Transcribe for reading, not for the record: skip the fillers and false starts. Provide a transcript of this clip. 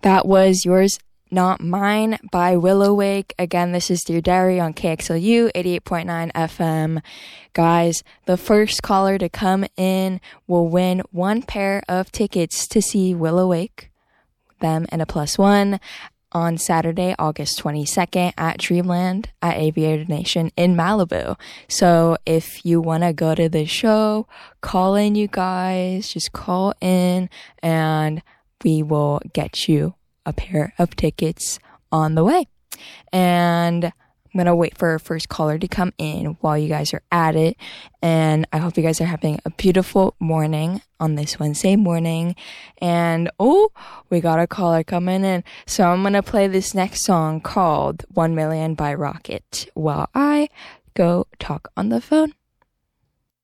That was Yours Not Mine by Willow Wake. Again, this is Dear Diary on KXLU 88.9 FM. Guys, the first caller to come in will win one pair of tickets to see Willow Wake, them and a +1, on Saturday, August 22nd at Dreamland at Aviator Nation in Malibu. So if you want to go to the show, call in, you guys. Just call in and we will get you a pair of tickets on the way. And I'm going to wait for our first caller to come in while you guys are at it. And I hope you guys are having a beautiful morning on this Wednesday morning. And, we got a caller coming in. So I'm going to play this next song called 1 Million by Rocket while I go talk on the phone.